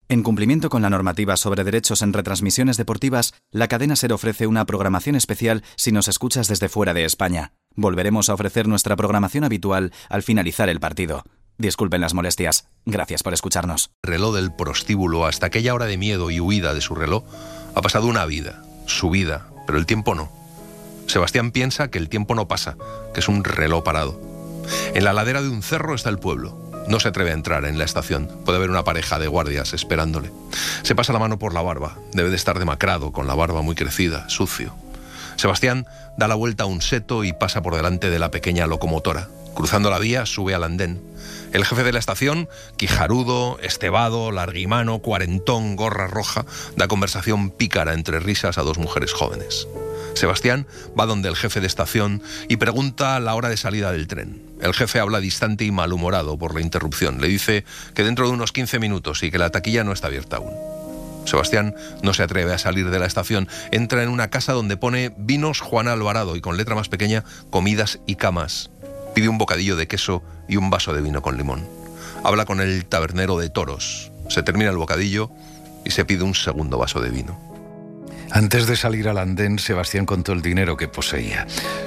En cumplimiento con la normativa sobre derechos en retransmisiones deportivas, la cadena SER ofrece una programación especial si nos escuchas desde fuera de España. Volveremos a ofrecer nuestra programación habitual al finalizar el partido. Disculpen las molestias. Gracias por escucharnos. El reloj del prostíbulo, hasta aquella hora de miedo y huida de su reloj, ha pasado una vida, su vida, pero el tiempo no. Sebastián piensa que el tiempo no pasa, que es un reloj parado. En la ladera de un cerro está el pueblo. No se atreve a entrar en la estación. Puede haber una pareja de guardias esperándole. Se pasa la mano por la barba. Debe de estar demacrado, con la barba muy crecida, sucio. Sebastián da la vuelta a un seto y pasa por delante de la pequeña locomotora. Cruzando la vía, sube al andén. El jefe de la estación, quijarudo, estevado, larguimano, cuarentón, gorra roja, da conversación pícara entre risas a dos mujeres jóvenes. Sebastián va donde el jefe de estación y pregunta la hora de salida del tren. El jefe habla distante y malhumorado por la interrupción. Le dice que dentro de unos 15 minutos y que la taquilla no está abierta aún. Sebastián no se atreve a salir de la estación. Entra en una casa donde pone Vinos Juan Alvarado y con letra más pequeña, comidas y camas. Pide un bocadillo de queso y un vaso de vino con limón. Habla con el tabernero de toros. Se termina el bocadillo y se pide un segundo vaso de vino. Antes de salir al andén, Sebastián contó el dinero que poseía.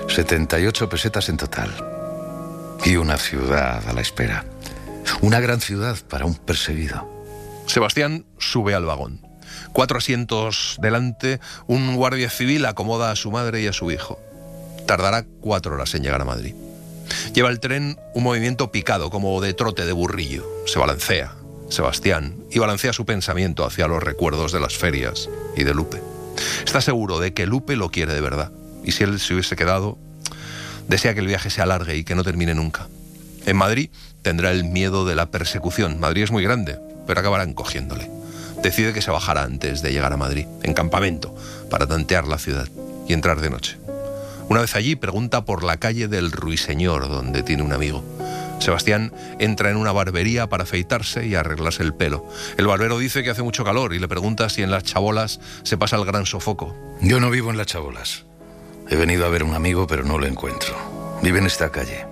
78 pesetas en total. Y una ciudad a la espera. Una gran ciudad para un perseguido. Sebastián sube al vagón. 4 asientos delante, un guardia civil acomoda a su madre y a su hijo. Tardará 4 horas en llegar a Madrid. Lleva el tren un movimiento picado, como de trote de burrillo. Se balancea, Sebastián, y balancea su pensamiento hacia los recuerdos de las ferias y de Lupe. Está seguro de que Lupe lo quiere de verdad. Y si él se hubiese quedado, desea que el viaje se alargue y que no termine nunca. En Madrid tendrá el miedo de la persecución. Madrid es muy grande, pero acabarán cogiéndole. Decide que se bajará antes de llegar a Madrid, en campamento, para tantear la ciudad y entrar de noche. Una vez allí pregunta por la calle del Ruiseñor, donde tiene un amigo. Sebastián entra en una barbería para afeitarse y arreglarse el pelo. El barbero dice que hace mucho calor y le pregunta si en las chabolas se pasa el gran sofoco. Yo no vivo en las chabolas. He venido a ver a un amigo, pero no lo encuentro. Vive en esta calle.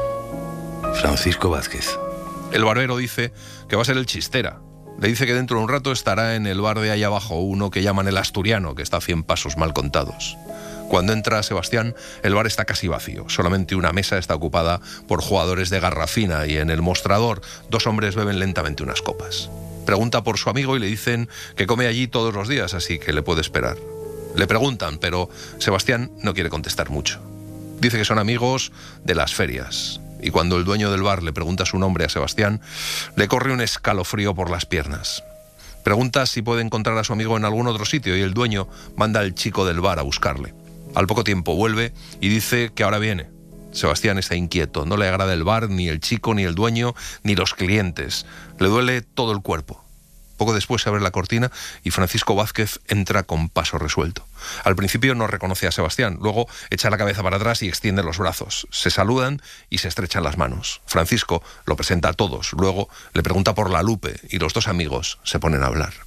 Francisco Vázquez. El barbero dice que va a ser el Chistera. Le dice que dentro de un rato estará en el bar de ahí abajo, uno que llaman el Asturiano, que está a 100 pasos mal contados. Cuando entra Sebastián, el bar está casi vacío. Solamente una mesa está ocupada por jugadores de garrafina y en el mostrador 2 hombres beben lentamente unas copas. Pregunta por su amigo y le dicen que come allí todos los días, así que le puede esperar. Le preguntan, pero Sebastián no quiere contestar mucho. Dice que son amigos de las ferias. Y cuando el dueño del bar le pregunta su nombre a Sebastián, le corre un escalofrío por las piernas. Pregunta si puede encontrar a su amigo en algún otro sitio y el dueño manda al chico del bar a buscarle. Al poco tiempo vuelve y dice que ahora viene. Sebastián está inquieto, no le agrada el bar, ni el chico, ni el dueño, ni los clientes. Le duele todo el cuerpo. Poco después se abre la cortina y Francisco Vázquez entra con paso resuelto. Al principio no reconoce a Sebastián, luego echa la cabeza para atrás y extiende los brazos. Se saludan y se estrechan las manos. Francisco lo presenta a todos, luego le pregunta por la Lupe y los 2 amigos se ponen a hablar.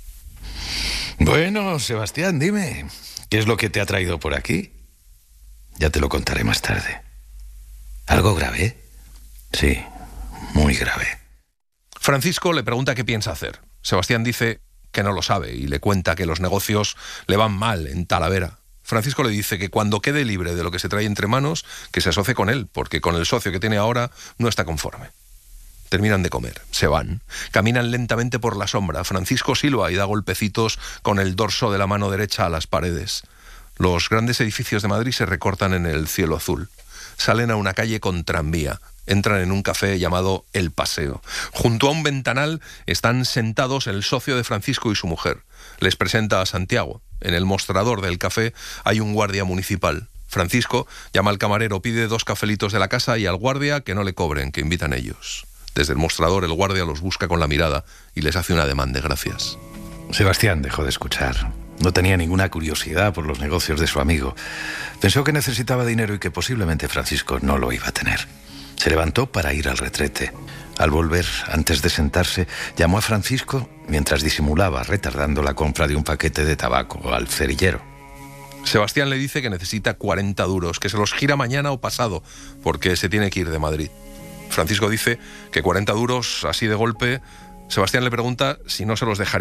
Bueno, Sebastián, dime, ¿qué es lo que te ha traído por aquí? Ya te lo contaré más tarde. ¿Algo grave? Sí, muy grave. Francisco le pregunta qué piensa hacer. Sebastián dice que no lo sabe y le cuenta que los negocios le van mal en Talavera. Francisco le dice que cuando quede libre de lo que se trae entre manos, que se asocie con él, porque con el socio que tiene ahora no está conforme. Terminan de comer, se van, caminan lentamente por la sombra. Francisco silba y da golpecitos con el dorso de la mano derecha a las paredes. Los grandes edificios de Madrid se recortan en el cielo azul. Salen a una calle con tranvía. Entran en un café llamado El Paseo. Junto a un ventanal están sentados el socio de Francisco y su mujer. Les presenta a Santiago. En el mostrador del café hay un guardia municipal. Francisco llama al camarero, pide 2 cafelitos de la casa y al guardia que no le cobren, que invitan ellos. Desde el mostrador el guardia los busca con la mirada y les hace un ademán de gracias. Sebastián dejó de escuchar. No tenía ninguna curiosidad por los negocios de su amigo. Pensó que necesitaba dinero y que posiblemente Francisco no lo iba a tener. Se levantó para ir al retrete. Al volver, antes de sentarse, llamó a Francisco mientras disimulaba, retardando la compra de un paquete de tabaco al cerillero. Sebastián le dice que necesita 40 duros, que se los gira mañana o pasado, porque se tiene que ir de Madrid. Francisco dice que 40 duros, así de golpe. Sebastián le pregunta si no se los dejaría